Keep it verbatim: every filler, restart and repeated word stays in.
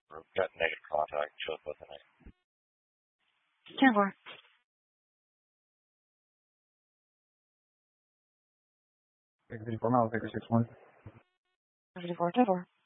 We've got negative contact. Show us both tonight. ten four. Victor four, Mile, Victor six one. Victor four, ten four.